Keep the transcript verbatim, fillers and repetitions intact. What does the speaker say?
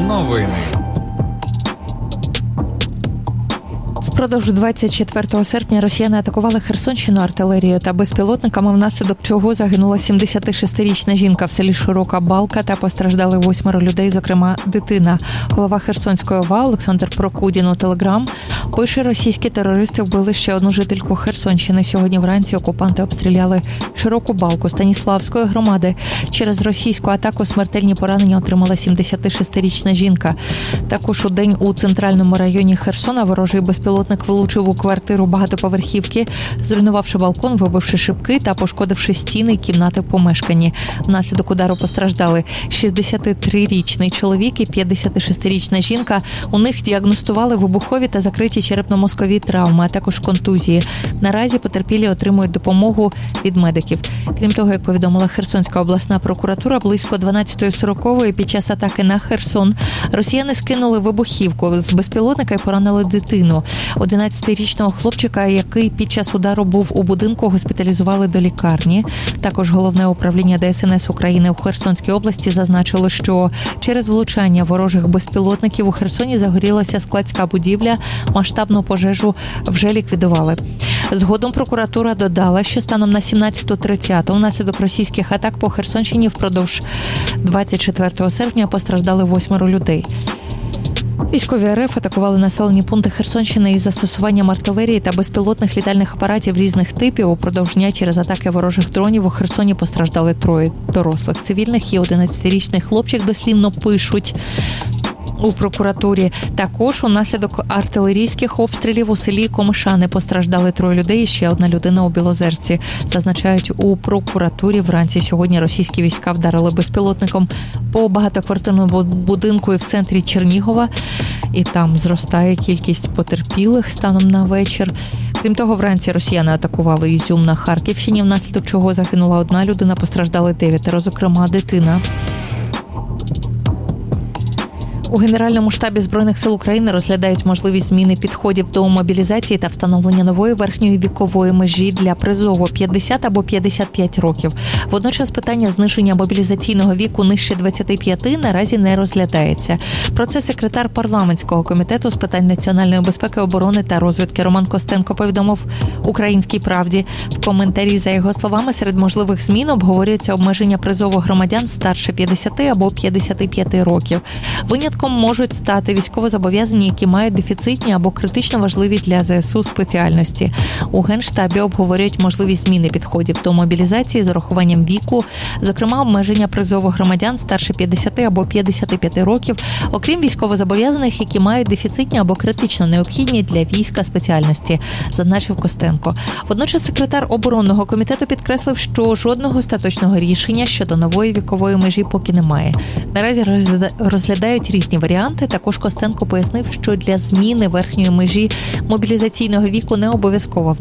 Новини. Впродовж двадцять четвертого серпня росіяни атакували Херсонщину артилерією та безпілотниками, внаслідок чого загинула сімдесятишестирічна жінка в селі Широка Балка та постраждали восьмеро людей, зокрема дитина. Голова Херсонської ОВА Олександр Прокудін у Телеграм пише: російські терористи вбили ще одну жительку Херсонщини. Сьогодні вранці окупанти обстріляли Широку Балку Станіславської громади. Через російську атаку смертельні поранення отримала сімдесятишестирічна жінка. Також у день у центральному районі Херсона ворожий безпілотник влучив у квартиру багатоповерхівки, зруйнувавши балкон, вибивши шибки та пошкодивши стіни й кімнати в помешканні. Внаслідок удару постраждали шістдесятитрирічний чоловік і п'ятдесятишестирічна жінка. У них діагностували вибухові та закриті черепно-мозкові травми, а також контузії. Наразі потерпілі отримують допомогу від медиків. Крім того, як повідомила Херсонська обласна прокуратура, близько дванадцятої сорокової під час атаки на Херсон росіяни скинули вибухівку з безпілотника і поранили дитину. одинадцятирічного хлопчика, який під час удару був у будинку, госпіталізували до лікарні. Також Головне управління Де Ес Ен Ес України у Херсонській області зазначило, що через влучання ворожих безпілотників у Херсоні загорілася складська будівля, масштабну пожежу вже ліквідували. Згодом прокуратура додала, що станом на сімнадцяту тридцяту внаслідок російських атак по Херсонщині впродовж двадцять четвертого серпня постраждали восьмеро людей. Військові РФ атакували населені пункти Херсонщини із застосуванням артилерії та безпілотних літальних апаратів різних типів. Упродовж дня через атаки ворожих дронів у Херсоні постраждали троє дорослих цивільних і одинадцятирічний хлопчик, дослівно пишуть у прокуратурі. Також унаслідок артилерійських обстрілів у селі Комишани постраждали троє людей і ще одна людина у Білозерці. Зазначають у прокуратурі, вранці сьогодні російські війська вдарили безпілотником по багатоквартирному будинку і в центрі Чернігова. І там зростає кількість потерпілих станом на вечір. Крім того, вранці росіяни атакували Ізюм на Харківщині, внаслідок чого загинула одна людина, постраждали дев'ятеро, зокрема дитина. У Генеральному штабі Збройних сил України розглядають можливість зміни підходів до мобілізації та встановлення нової верхньої вікової межі для призову п'ятдесят або п'ятдесят п'ять років. Водночас питання зниження мобілізаційного віку нижче двадцяти п'яти наразі не розглядається. Про це секретар парламентського комітету з питань національної безпеки, оборони та розвідки Роман Костенко повідомив «Українській правді». В коментарі, за його словами, серед можливих змін обговорюється обмеження призову громадян старше п'ятдесяти або п'ятдесяти п'яти років. Винятком можуть стати військовозобов'язані, які мають дефіцитні або критично важливі для Зе Ес У спеціальності. У Генштабі обговорюють можливість зміни підходів до мобілізації з урахуванням віку, зокрема обмеження призову громадян старше п'ятдесяти або п'ятдесяти п'яти років, окрім військовозобов'язаних, які мають дефіцитні або критично необхідні для війська спеціальності, зазначив Костенко. Водночас секретар оборонного комітету підкреслив, що жодного остаточного рішення щодо нової вікової межі поки немає. Наразі розглядають різні варіанти. Також Костенко пояснив, що для зміни верхньої межі мобілізаційного віку не обов'язково